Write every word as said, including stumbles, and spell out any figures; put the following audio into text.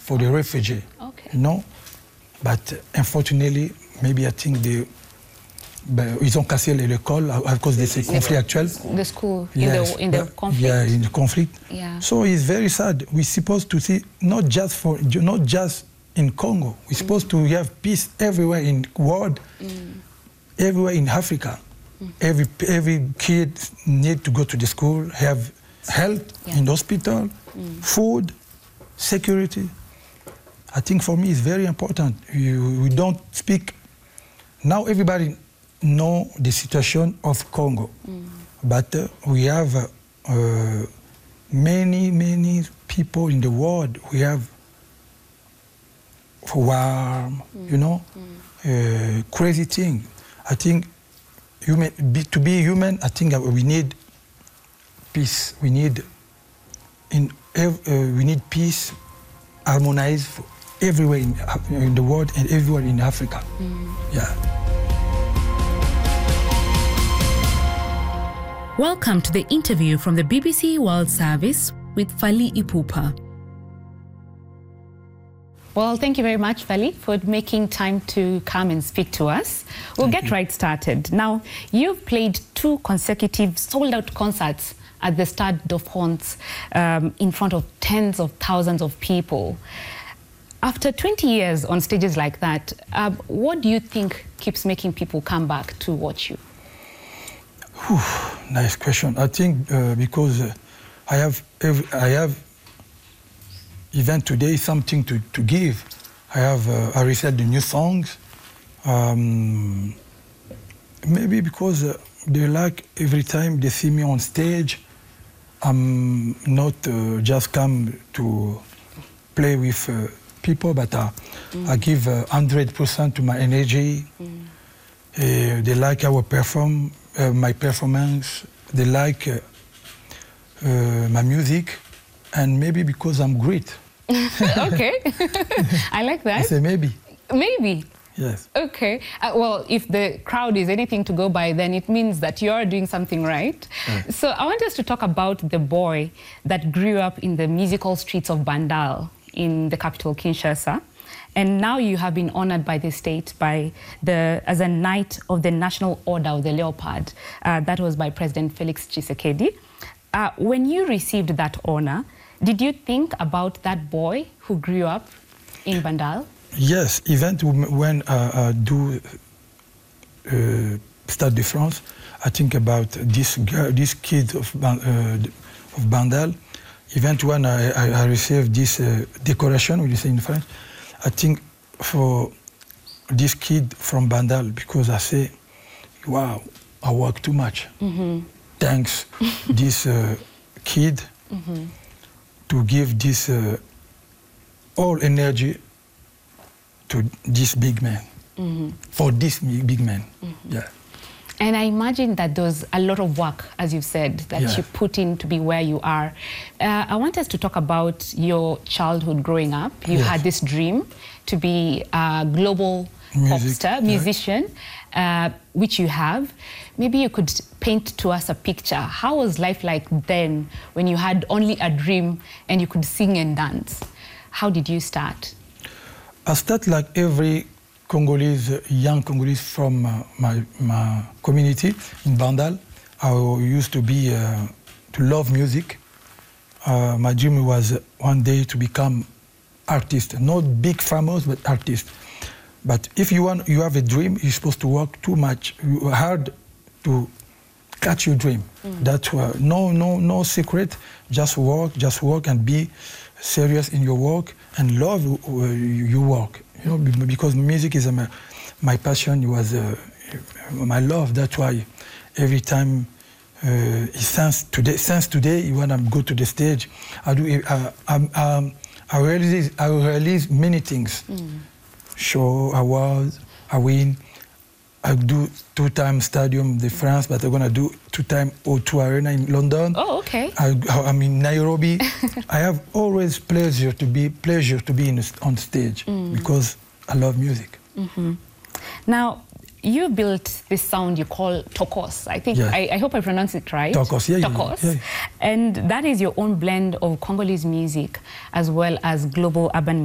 for the refugee. Okay. You know, but unfortunately, maybe I think they, ben, ils ont cassé l'école à cause de ces conflits actuels. The school in Yes, the in the but- conflict. Yeah, in the conflict. Yeah. So it's very sad. We're supposed to see not just for not just in Congo. We're Mm. supposed to have peace everywhere in the world, Mm. everywhere in Africa. Mm. Every every kid need to go to the school, have health Yeah. in the hospital, Mm. food, security. I think for me it's very important. You, we don't speak. Now everybody know the situation of Congo, Mm. but uh, we have uh, uh, many, many people in the world. We have war, Mm. you know, uh, crazy thing. I think human, be, to be human, I think uh, we need peace. We need in ev- uh, we need peace, harmonized for everywhere in, uh, in the world and everywhere in Africa. Mm. Yeah. Welcome to the interview from the B B C World Service with Fally Ipupa. Well, thank you very much, Fally, for making time to come and speak to us. We'll Thank get you. right started. Now, you've played two consecutive sold-out concerts at the Stade de France um, in front of tens of thousands of people. After twenty years on stages like that, uh, what do you think keeps making people come back to watch you? Whew, nice question. I think uh, because uh, I have every, I have event today something to, to give. I have uh, I recited the new songs. Um, maybe because uh, they like every time they see me on stage. I'm not uh, just come to play with uh, people, but uh, mm. I give uh, one hundred percent to my energy. Mm. Uh, they like our perform. Uh, my performance, they like uh, uh, my music, and maybe because I'm great. Okay, I like that. I say maybe. Maybe. Yes. Okay. Uh, well, if the crowd is anything to go by, then it means that you're doing something right. Right. So I want us to talk about the boy that grew up in the musical streets of Bandal in the capital, Kinshasa. And now you have been honored by the state by the, as a Knight of the National Order of the Leopard. Uh, that was by President Felix Tshisekedi. Uh, when you received that honor, did you think about that boy who grew up in Bandal? Yes, event when uh, I do uh, Stade de France, I think about this girl, this kid of, uh, of Bandal. Event when I, I, I received this uh, decoration, we say in French, I think for this kid from Bandal, because I say, wow, I work too much. Mm-hmm. Thanks this uh, kid mm-hmm. to give this uh, all energy to this big man, mm-hmm. for this big man, mm-hmm. yeah. And I imagine that there's a lot of work, as you've said, that yeah. you put in to be where you are. Uh, I want us to talk about your childhood growing up. You yes. had this dream to be a global Music, pop star, musician, uh, which you have. Maybe you could paint to us a picture. How was life like then when you had only a dream and you could sing and dance? How did you start? I start like every Congolese, young Congolese from uh, my, my community in Bandal. I used to be, uh, to love music. Uh, my dream was one day to become artist, not big famous, but artist. But if you want, you have a dream, you're supposed to work too much, hard to catch your dream. Mm. That's why, no, no, no secret, just work, just work and be serious in your work and love uh, your work. You know, because music is uh, my, my passion, it was uh, my love. That's why every time, uh, since today, since today, when I go to the stage, I do. Uh, um, um, I release, I release many things. Mm. Show, awards, I win. I do two-time Stadium de France, but I'm gonna do two-time O two Arena in London. Oh, okay. I, I'm in Nairobi. I have always pleasure to be pleasure to be in, on stage mm. because I love music. Mm-hmm. Now, you built this sound you call Tokos. I think, yes. I, I hope I pronounce it right. Tokos, yeah. Tokos. Yeah, yeah. And that is your own blend of Congolese music as well as global urban